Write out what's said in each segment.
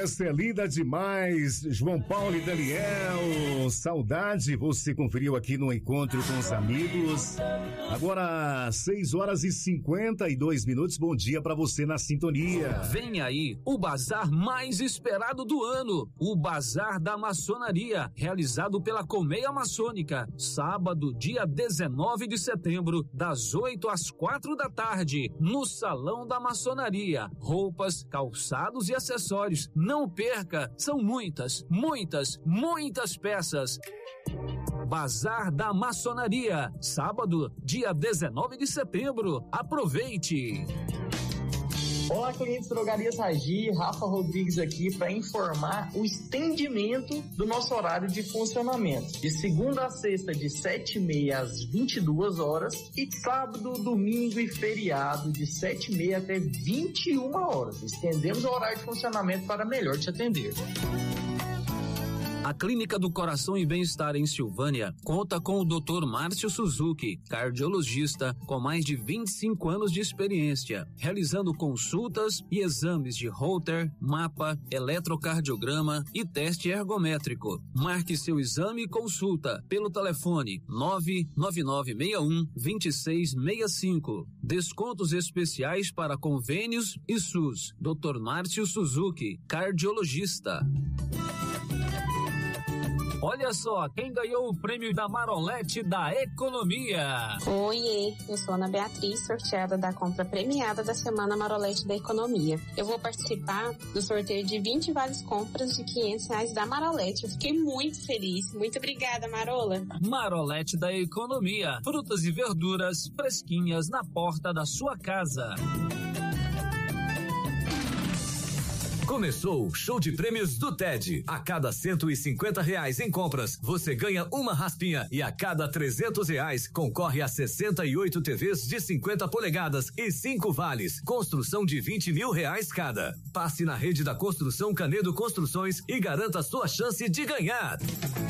Essa é linda demais, João Paulo e Daniel. Saudade, você conferiu aqui no Encontro com os Amigos. Agora, 6h52. Bom dia pra você na sintonia. Vem aí o bazar mais esperado do ano, o Bazar da Maçonaria, realizado pela Colmeia Maçônica, sábado, dia 19 de setembro, das 8 às 4 da tarde, no Salão da Maçonaria. Roupas, calçados e acessórios. Não perca, são muitas peças. Bazar da Maçonaria, sábado, dia 19 de setembro. Aproveite! Olá, clientes Drogarias Ragi, Rafa Rodrigues aqui para informar o estendimento do nosso horário de funcionamento. De segunda a sexta, de 7h30 às 22 horas e sábado, domingo e feriado, de 7h30 até 21 horas. Estendemos o horário de funcionamento para melhor te atender. A Clínica do Coração e Bem-Estar em Silvânia conta com o Dr. Márcio Suzuki, cardiologista com mais de 25 anos de experiência, realizando consultas e exames de Holter, mapa, eletrocardiograma e teste ergométrico. Marque seu exame e consulta pelo telefone 99961-2665. Descontos especiais para convênios e SUS. Dr. Márcio Suzuki, cardiologista. Olha só, quem ganhou o prêmio da Marolete da Economia. Oiê, eu sou Ana Beatriz, sorteada da compra premiada da Semana Marolete da Economia. Eu vou participar do sorteio de 20 vales compras de R$500 da Marolete. Eu fiquei muito feliz. Muito obrigada, Marola. Marolete da Economia. Frutas e verduras fresquinhas na porta da sua casa. Começou o show de prêmios do TED. A cada R$150 em compras, você ganha uma raspinha e a cada R$300 concorre a 68 TVs de 50 polegadas e 5 vales. Construção de R$20 mil cada. Passe na rede da Construção Canedo Construções e garanta sua chance de ganhar.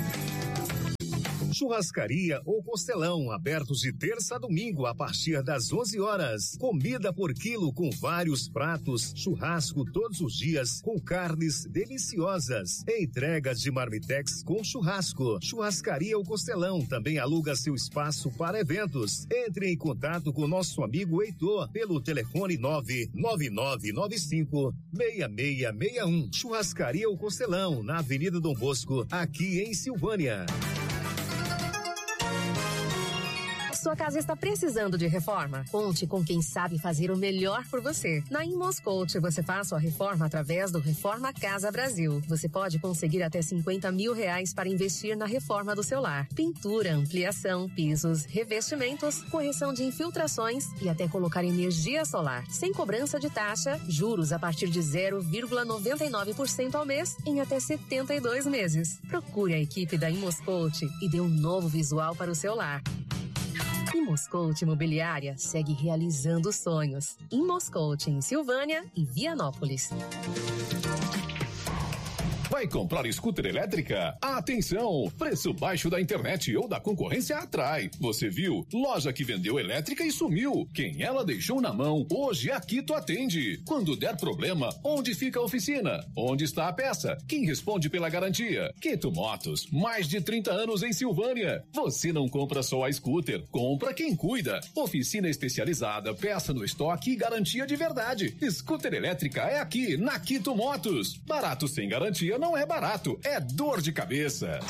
Churrascaria ou Costelão, abertos de terça a domingo a partir das 11 horas. Comida por quilo com vários pratos, churrasco todos os dias com carnes deliciosas. Entrega de marmitex com churrasco. Churrascaria ou Costelão também aluga seu espaço para eventos. Entre em contato com nosso amigo Heitor pelo telefone 99995-6661. Churrascaria ou Costelão, na Avenida Dom Bosco, aqui em Silvânia. Sua casa está precisando de reforma? Conte com quem sabe fazer o melhor por você. Na Imoscoach, você faz sua reforma através do Reforma Casa Brasil. Você pode conseguir até R$50 mil para investir na reforma do seu lar. Pintura, ampliação, pisos, revestimentos, correção de infiltrações e até colocar energia solar. Sem cobrança de taxa, juros a partir de 0,99% ao mês em até 72 meses. Procure a equipe da Imoscoach e dê um novo visual para o seu lar. Imoscoach Imobiliária segue realizando sonhos. Imoscoach em Silvânia e Vianópolis. Vai comprar scooter elétrica? Atenção! Preço baixo da internet ou da concorrência atrai. Você viu? Loja que vendeu elétrica e sumiu. Quem ela deixou na mão, hoje a Quito atende. Quando der problema, onde fica a oficina? Onde está a peça? Quem responde pela garantia? Quito Motos, mais de 30 anos em Silvânia. Você não compra só a scooter, compra quem cuida. Oficina especializada, peça no estoque e garantia de verdade. Scooter elétrica é aqui, na Quito Motos. Barato sem garantia não é barato, é dor de cabeça.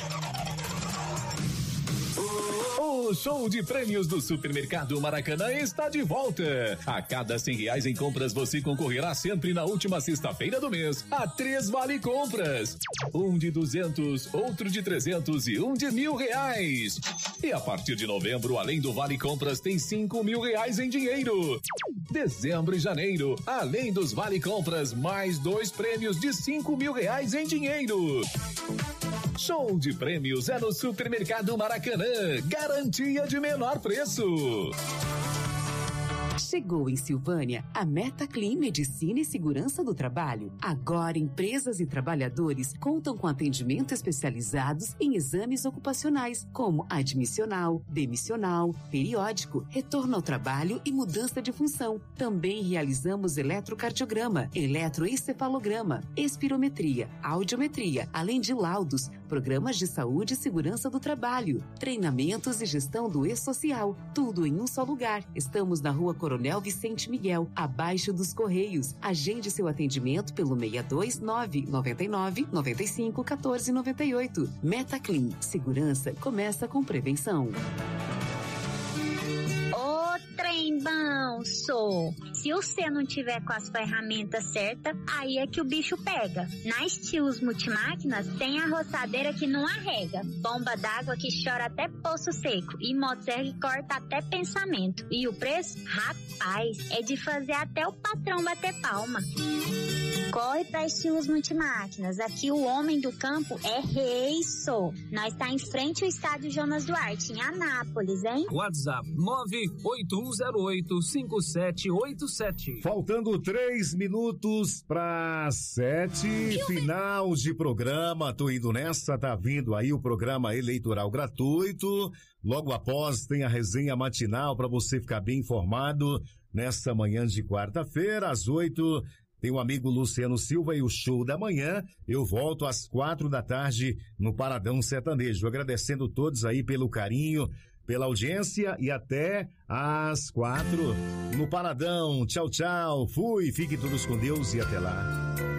O show de prêmios do Supermercado Maracanã está de volta. A cada R$100 em compras, você concorrerá sempre na última sexta-feira do mês a 3 vale compras. Um de 200, outro de 300 e um de R$1.000. E a partir de novembro, além do vale compras, tem R$5 mil em dinheiro. Dezembro e janeiro, além dos vale compras, mais 2 prêmios de R$5 mil em dinheiro. Show de prêmios é no Supermercado Maracanã. Garantia de menor preço. Chegou em Silvânia a Metaclean Medicina e Segurança do Trabalho. Agora, empresas e trabalhadores contam com atendimento especializados em exames ocupacionais, como admissional, demissional, periódico, retorno ao trabalho e mudança de função. Também realizamos eletrocardiograma, eletroencefalograma, espirometria, audiometria, além de laudos, programas de saúde e segurança do trabalho, treinamentos e gestão do E-Social, tudo em um só lugar. Estamos na Rua Coronel Vicente Miguel, abaixo dos Correios. Agende seu atendimento pelo 62999951498. Metaclean, segurança começa com prevenção. Trem bom, sou. Se você não tiver com as ferramentas certas, aí é que o bicho pega. Na Estilos Multimáquinas tem a roçadeira que não arrega, bomba d'água que chora até poço seco e motosserra que corta até pensamento. E o preço? Rapaz, é de fazer até o patrão bater palma. Corre pra Estilos Multimáquinas. Aqui o homem do campo é rei, sou. Nós tá em frente ao estádio Jonas Duarte, em Anápolis, hein? WhatsApp 981085787. Faltando 3 minutos para 7, final de programa. Tô indo nessa, tá vindo aí o programa eleitoral gratuito. Logo após tem a resenha matinal para você ficar bem informado. Nessa manhã de quarta-feira, às 8, tem o amigo Luciano Silva e o show da manhã. Eu volto às 4 da tarde no Paradão Sertanejo. Agradecendo todos aí pelo carinho, pela audiência e até às 4 no Paradão. Tchau, tchau. Fui, fiquem todos com Deus e até lá.